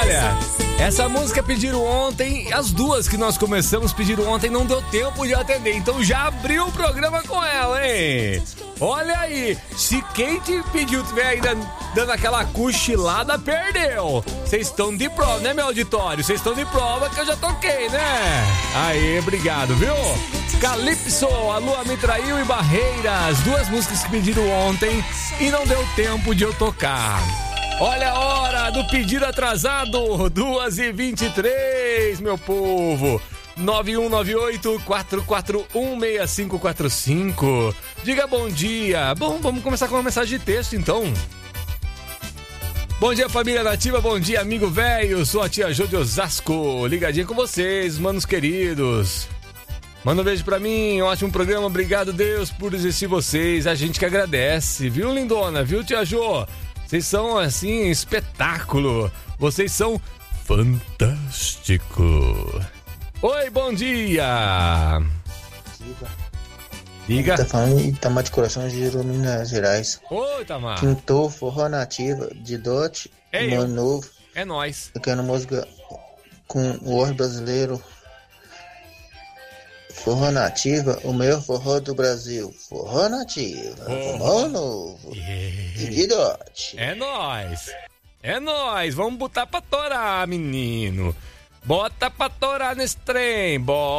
Olha, essa música pediram ontem, as duas que nós começamos pediram ontem, não deu tempo de atender, então já abriu o programa com ela, hein? Olha aí, se quem te pediu tiver ainda dando aquela cochilada, perdeu. Vocês estão de prova, né, meu auditório? Vocês estão de prova que eu já toquei, né? Aí, obrigado, viu? Calypso, A Lua Me Traiu e Barreiras, duas músicas que pediram ontem e não deu tempo de eu tocar. Olha a hora do pedido atrasado, 2h23, meu povo. 9198-441-6545. Diga bom dia. Bom, vamos começar com uma mensagem de texto, então. Bom dia, família nativa. Bom dia, amigo velho. Sou a tia Jô de Osasco. Ligadinha com vocês, manos queridos. Manda um beijo pra mim. Ótimo programa. Obrigado, Deus, por existir vocês. A gente que agradece. Viu, lindona? Viu, tia Jô? Vocês são, assim, espetáculo. Vocês são fantástico. Oi, bom dia. Diga. Tá falando em Itamar de Coração, Giro, Minas Gerais. Oi, Itamar. Quintou Forró Nativa de Dote, Mano Novo. É nóis. Eu quero música com o Or brasileiro. Forró Nativa, o maior forró do Brasil. Forró Nativa, Forró Novo. De Dote. É nóis. É nóis. Vamos botar pra torar, menino. Bota pra torar nesse trem,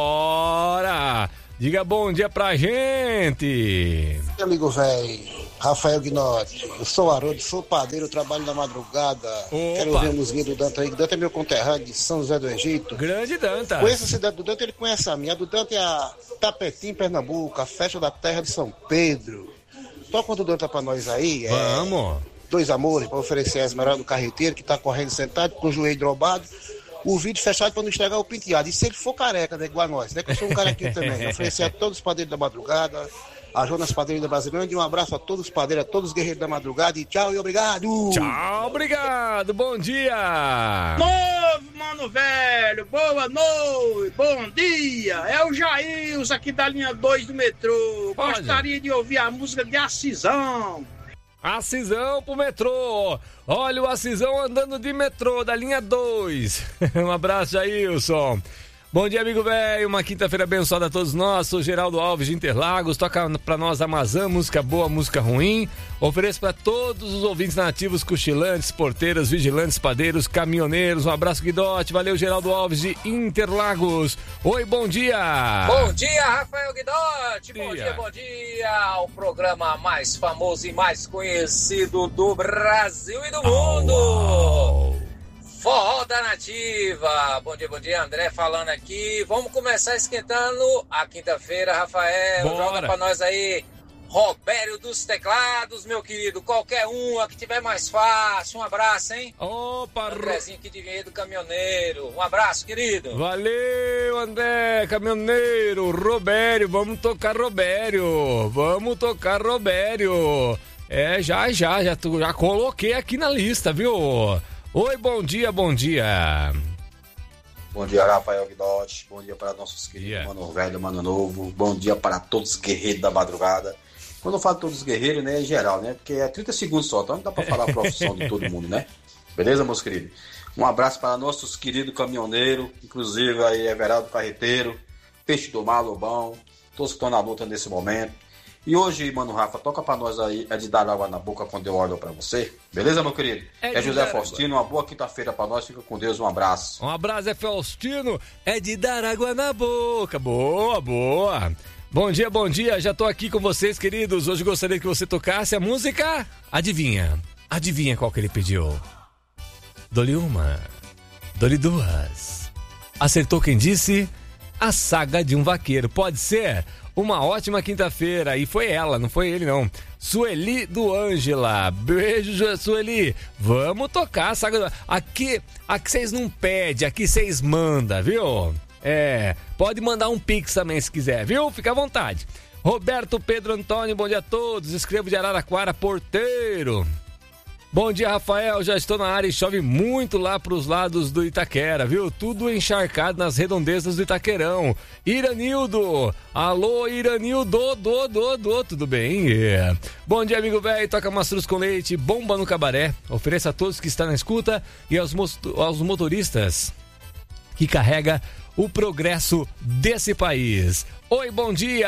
bora! Diga bom dia pra gente! Meu amigo velho, Rafael Guinotti, eu sou Haroldo, sou padeiro, trabalho na madrugada. Opa. Quero ouvir a música do Danta aí, que Danta é meu conterrâneo de São José do Egito. Grande Danta! Conheço a cidade do Danta, ele conhece a minha. A do Danta é a Tapetim, Pernambuco, a festa da terra de São Pedro. Toca o do Danta pra nós aí. Vamos! Dois amores, pra oferecer a Esmeralda do carreteiro, que tá correndo sentado, com o joelho drobado. O vídeo fechado para não estragar o penteado. E se ele for careca, né, igual a nós, né? Que eu sou um carequinho também. Oferecer a todos os padeiros da madrugada, a Jonas Padeiros da Brasileira. E um abraço a todos os padeiros, a todos os guerreiros da madrugada. E tchau e obrigado! Tchau, obrigado! Bom dia! Novo, mano velho! Boa noite! Bom dia! É o Jails aqui da linha 2 do metrô. Pode. Gostaria de ouvir a música de Acisão. Acisão pro metrô. Olha o Acisão andando de metrô da linha 2. Um abraço, Jailson. Bom dia, amigo velho. Uma quinta-feira abençoada a todos nós. Sou Geraldo Alves de Interlagos. Toca pra nós Amazã, música boa, música ruim. Ofereço pra todos os ouvintes nativos, cochilantes, porteiras, vigilantes, padeiros, caminhoneiros. Um abraço, Guidote. Valeu, Geraldo Alves de Interlagos. Oi, bom dia. Bom dia, Rafael Guidotti. Bom dia. O programa mais famoso e mais conhecido do Brasil e do mundo. Forró da Nativa. Bom dia, André falando aqui. Vamos começar esquentando a quinta-feira, Rafael. Bora. Joga pra nós aí, Robério dos Teclados, meu querido. Qualquer um, a que tiver mais fácil. Um abraço, hein? Opa, Andrezinho aqui de Vinhedo Caminhoneiro. Um abraço, querido. Valeu, André, caminhoneiro, Robério, vamos tocar Robério. É, já coloquei aqui na lista, viu? Oi, bom dia. Bom dia, Rafael Guidotti. Bom dia para nossos queridos Mano Velho, Mano Novo. Bom dia para todos os guerreiros da madrugada. Quando eu falo todos os guerreiros, né, é geral, né? Porque é 30 segundos só, então não dá para falar a profissão de todo mundo, né? Beleza, meus queridos? Um abraço para nossos queridos caminhoneiros, inclusive aí Everaldo Carreteiro, Peixe do Mar, Lobão, todos que estão na luta nesse momento. E hoje, mano Rafa, toca pra nós aí, é de dar água na boca quando eu olho pra você. Beleza, meu querido? É José Faustino, uma boa quinta-feira pra nós, fica com Deus, um abraço. Um abraço, é Faustino, é de dar água na boca, boa. Bom dia, já tô aqui com vocês, queridos. Hoje gostaria que você tocasse a música, adivinha qual que ele pediu? Dou-lhe uma, dou-lhe duas. Acertou quem disse? A Saga de um Vaqueiro, pode ser? Uma ótima quinta-feira. E foi ela, não foi ele, não. Sueli do Ângela. Beijo, Sueli. Vamos tocar a Saga do... Aqui vocês não pedem, aqui vocês mandam, viu? É, pode mandar um pix também se quiser, viu? Fica à vontade. Roberto Pedro Antônio, bom dia a todos. Escrevo de Araraquara, porteiro. Bom dia, Rafael. Já estou na área e chove muito lá pros lados do Itaquera, viu? Tudo encharcado nas redondezas do Itaquerão. Iranildo. Alô, Iranildo. Tudo bem? Yeah. Bom dia, amigo velho. Toca mastruz com leite, bomba no cabaré. Ofereça a todos que estão na escuta e aos motoristas que carrega o progresso desse país. Oi, bom dia.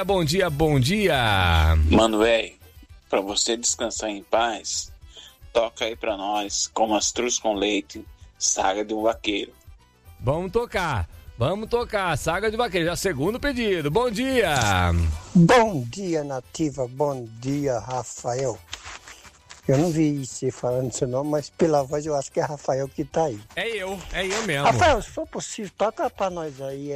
Mano, velho, pra você descansar em paz, toca aí pra nós com mastruz com leite, Saga de um Vaqueiro. Vamos tocar, Saga de Vaqueiro, já segundo pedido. Bom dia. Bom dia, Nativa, bom dia, Rafael. Eu não vi você falando seu nome, mas pela voz eu acho que é Rafael que tá aí. É eu mesmo. Rafael, se for possível, toca pra nós aí,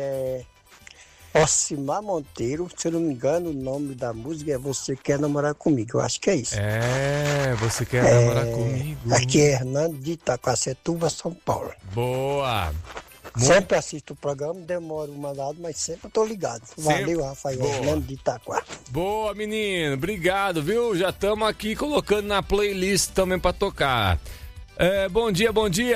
Ocimar Monteiro, se eu não me engano, o nome da música é Você Quer Namorar Comigo, eu acho que é isso. Você Quer Namorar Comigo. Aqui é Hernando de Itaquacetuba, São Paulo. Boa. Sempre assisto o programa, demoro uma dada, mas sempre eu tô ligado. Valeu, Rafael, Hernando de Itaquá. Boa, menino, obrigado, viu? Já estamos aqui colocando na playlist também pra tocar. Bom dia.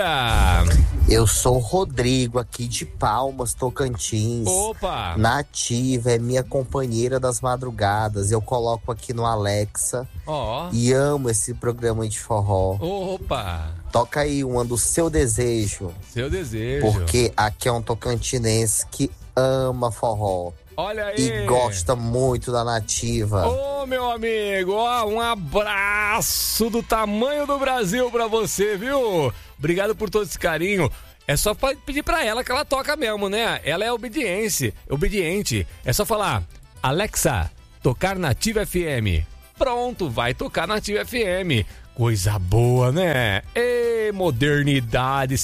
Eu sou o Rodrigo, aqui de Palmas, Tocantins. Opa! Nativa, é minha companheira das madrugadas. Eu coloco aqui no Alexa. E amo esse programa de forró. Opa! Toca aí uma do Seu Desejo. Seu Desejo. Porque aqui é um tocantinense que ama forró. Olha aí. E gosta muito da Nativa. Ô, meu amigo, um abraço do tamanho do Brasil pra você, viu? Obrigado por todo esse carinho. É só pedir pra ela que ela toca mesmo, né? Ela é obediente. É só falar, Alexa, tocar Nativa FM. Pronto, vai tocar Nativa FM. Coisa boa, né? Modernidade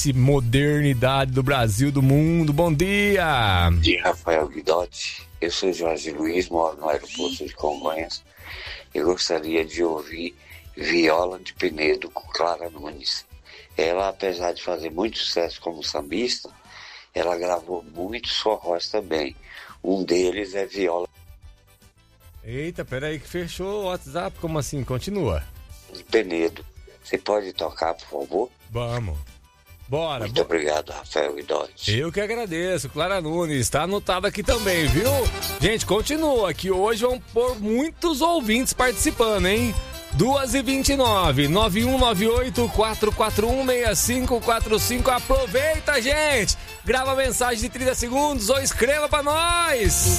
do Brasil, do mundo. Bom dia! Bom dia, Rafael Guidotti. Eu sou Jorge Luiz, moro no aeroporto de Congonhas. Eu gostaria de ouvir Viola de Penedo com Clara Nunes. Ela, apesar de fazer muito sucesso como sambista, ela gravou muitos forrós também. Um deles é Viola Eita, peraí que fechou o WhatsApp. Como assim? Continua. De Penedo. Você pode tocar, por favor? Vamos. Bora. Muito obrigado, Rafael Guidotti. Eu que agradeço, Clara Nunes. Tá anotado aqui também, viu? Gente, continua, que hoje vão pôr muitos ouvintes participando, hein? 2h29, 9198-441-6545. Aproveita, gente! Grava mensagem de 30 segundos ou escreva pra nós!